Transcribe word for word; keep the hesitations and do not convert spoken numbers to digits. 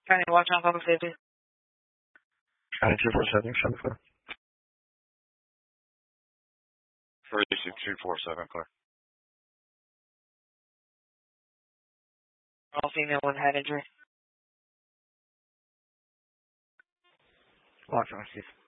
County, watch on public safety. County two four seven, show me clear. Precinct two four seven, clear. All female with head injury. Watch on, Steve.